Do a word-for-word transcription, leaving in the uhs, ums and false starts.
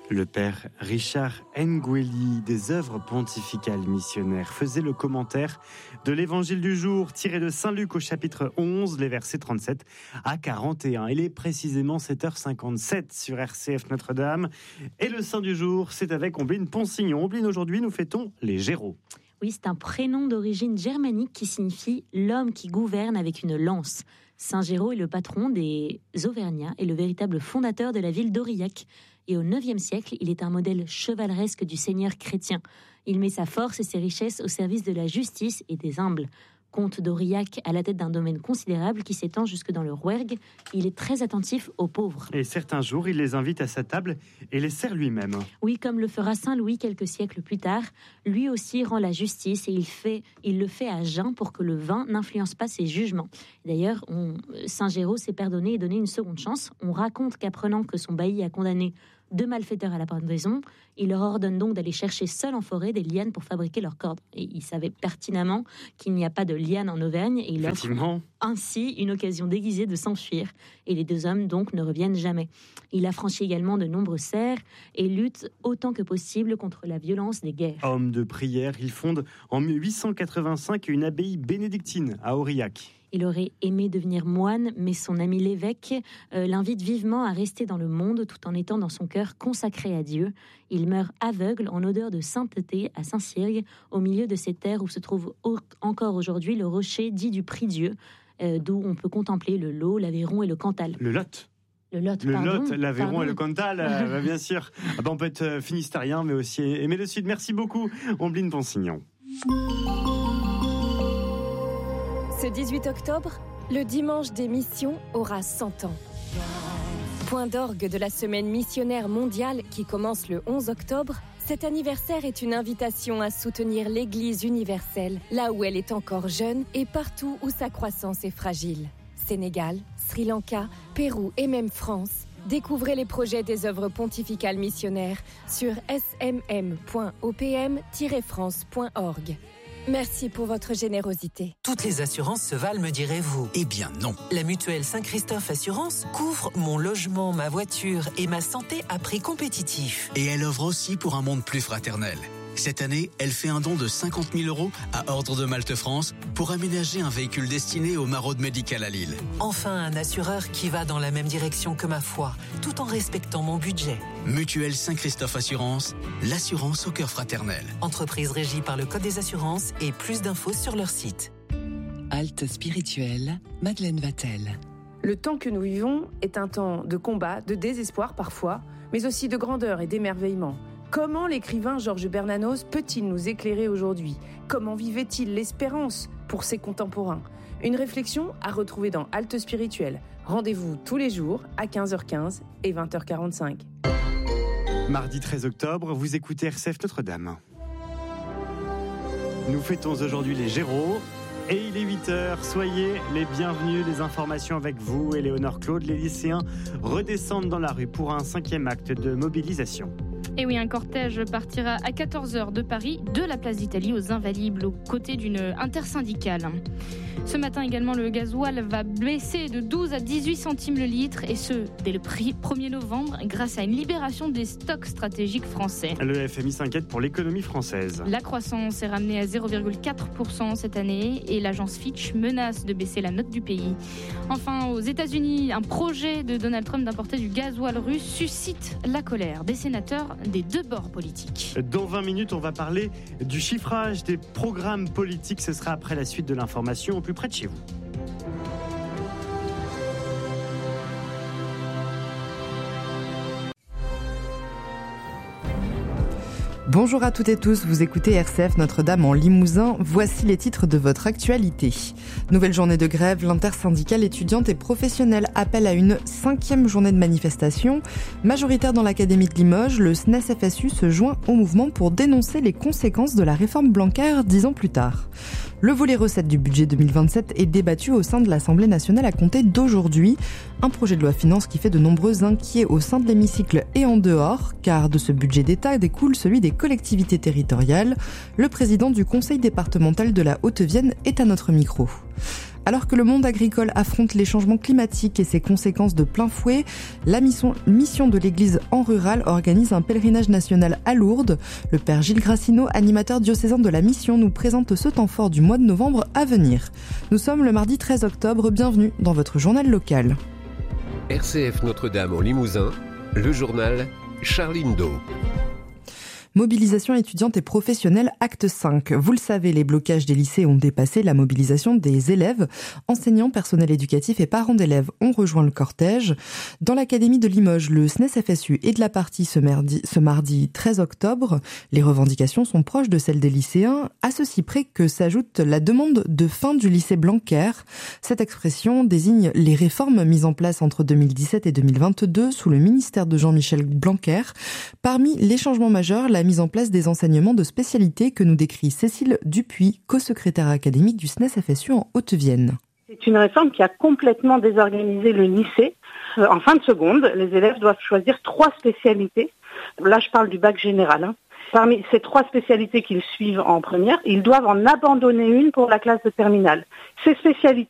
Le père Richard Ngueli des œuvres pontificales missionnaires faisait le commentaire de l'évangile du jour tiré de Saint Luc au chapitre onze, les versets trente-sept à quarante et un. Il est précisément sept heures cinquante-sept sur R C F Notre-Dame. Et le saint du jour, c'est avec Ombline Ponsignon. Ombline, aujourd'hui, nous fêtons les Géraud. Oui, c'est un prénom d'origine germanique qui signifie « l'homme qui gouverne avec une lance ». Saint Géraud est le patron des Auvergnats et le véritable fondateur de la ville d'Aurillac. Et au neuvième siècle, il est un modèle chevaleresque du seigneur chrétien. Il met sa force et ses richesses au service de la justice et des humbles. Comte d'Aurillac à la tête d'un domaine considérable qui s'étend jusque dans le Rouergue, il est très attentif aux pauvres. Et certains jours, il les invite à sa table et les sert lui-même. Oui, comme le fera Saint Louis quelques siècles plus tard. Lui aussi rend la justice et il, fait, il le fait à jeun pour que le vin n'influence pas ses jugements. D'ailleurs, on, Saint Géraud s'est pardonné et donné une seconde chance. On raconte qu'apprenant que son bailli a condamné deux malfaiteurs à la pendaison, il leur ordonne donc d'aller chercher seul en forêt des lianes pour fabriquer leurs cordes. Et il savait pertinemment qu'il n'y a pas de lianes en Auvergne et il offre ainsi une occasion déguisée de s'enfuir. Et les deux hommes donc ne reviennent jamais. Il affranchit également de nombreux serfs et lutte autant que possible contre la violence des guerres. Homme de prière, il fonde en huit cent quatre-vingt-cinq une abbaye bénédictine à Aurillac. Il aurait aimé devenir moine, mais son ami l'évêque euh, l'invite vivement à rester dans le monde tout en étant dans son cœur consacré à Dieu. Il meurt aveugle en odeur de sainteté à Saint-Cyrgue, au milieu de ces terres où se trouve au- encore aujourd'hui le rocher dit du Prie-Dieu, euh, d'où on peut contempler le Lot, l'Aveyron et le Cantal. Le Lot Le Lot, Le pardon, Lot, l'Aveyron pardon. et le Cantal, euh, bah, bien sûr. Ah bah, on peut être euh, finistérien, mais aussi aimer le Sud. Merci beaucoup, Ombline Ponsignon. Ce dix-huit octobre, le dimanche des missions aura cent ans. Point d'orgue de la semaine missionnaire mondiale qui commence le onze octobre, cet anniversaire est une invitation à soutenir l'Église universelle, là où elle est encore jeune et partout où sa croissance est fragile. Sénégal, Sri Lanka, Pérou et même France. Découvrez les projets des œuvres pontificales missionnaires sur s m m point o p m tiret france point org. Merci pour votre générosité. Toutes les assurances se valent, me direz-vous. Eh bien non. La mutuelle Saint-Christophe Assurance couvre mon logement, ma voiture et ma santé à prix compétitif. Et elle œuvre aussi pour un monde plus fraternel. Cette année, elle fait un don de cinquante mille euros à Ordre de Malte France pour aménager un véhicule destiné aux maraudes médicales à Lille. Enfin, un assureur qui va dans la même direction que ma foi, tout en respectant mon budget. Mutuelle Saint-Christophe Assurance, l'assurance au cœur fraternel. Entreprise régie par le Code des assurances et plus d'infos sur leur site. Halte spirituelle, Madeleine Vatel. Le temps que nous vivons est un temps de combat, de désespoir parfois, mais aussi de grandeur et d'émerveillement. Comment l'écrivain Georges Bernanos peut-il nous éclairer aujourd'hui ? Comment vivait-il l'espérance pour ses contemporains ? Une réflexion à retrouver dans Halte spirituelle. Rendez-vous tous les jours à quinze heures quinze et vingt heures quarante-cinq. Mardi treize octobre, vous écoutez R C F Notre-Dame. Nous fêtons aujourd'hui les Géraud. Et il est huit heures, soyez les bienvenus, les informations avec vous, Éléonore Claude. Les lycéens redescendent dans la rue pour un cinquième acte de mobilisation. Et oui, un cortège partira à quatorze heures de Paris, de la place d'Italie aux Invalibles, aux côtés d'une intersyndicale. Ce matin également, le gasoil va baisser de douze à dix-huit centimes le litre, et ce, dès le premier novembre, grâce à une libération des stocks stratégiques français. Le F M I s'inquiète pour l'économie française. La croissance est ramenée à zéro virgule quatre pour cent cette année, et l'agence Fitch menace de baisser la note du pays. Enfin, aux États-Unis, un projet de Donald Trump d'importer du gasoil russe suscite la colère des sénateurs des deux bords politiques. Dans vingt minutes, on va parler du chiffrage des programmes politiques. Ce sera après la suite de l'information au plus près de chez vous. Bonjour à toutes et tous, vous écoutez R C F Notre-Dame en Limousin. Voici les titres de votre actualité. Nouvelle journée de grève, l'intersyndicale étudiante et professionnelle appelle à une cinquième journée de manifestation. Majoritaire dans l'Académie de Limoges, le S N E S F S U se joint au mouvement pour dénoncer les conséquences de la réforme Blanquer dix ans plus tard. Le volet recettes du budget deux mille vingt-sept est débattu au sein de l'Assemblée nationale à compter d'aujourd'hui. Un projet de loi finance qui fait de nombreux inquiets au sein de l'hémicycle et en dehors, car de ce budget d'État découle celui des collectivités territoriales. Le président du conseil départemental de la Haute-Vienne est à notre micro. Alors que le monde agricole affronte les changements climatiques et ses conséquences de plein fouet, la mission, mission de l'Église en rural organise un pèlerinage national à Lourdes. Le père Gilles Gracineau, animateur diocésain de la mission, nous présente ce temps fort du mois de novembre à venir. Nous sommes le mardi treize octobre, bienvenue dans votre journal local. R C F Notre-Dame en Limousin, le journal Charline Do. Mobilisation étudiante et professionnelle, acte cinq. Vous le savez, les blocages des lycées ont dépassé la mobilisation des élèves. Enseignants, personnel éducatif et parents d'élèves ont rejoint le cortège. Dans l'académie de Limoges, le S N E S F S U est de la partie ce mardi, ce mardi treize octobre. Les revendications sont proches de celles des lycéens, à ceci près que s'ajoute la demande de fin du lycée Blanquer. Cette expression désigne les réformes mises en place entre deux mille dix-sept et deux mille vingt-deux sous le ministère de Jean-Michel Blanquer. Parmi les changements majeurs, la mise en place des enseignements de spécialité que nous décrit Cécile Dupuis, co-secrétaire académique du S N E S F S U en Haute-Vienne. C'est une réforme qui a complètement désorganisé le lycée. En fin de seconde, les élèves doivent choisir trois spécialités. Là, je parle du bac général. Hein. Parmi ces trois spécialités qu'ils suivent en première, ils doivent en abandonner une pour la classe de terminale. Ces spécialités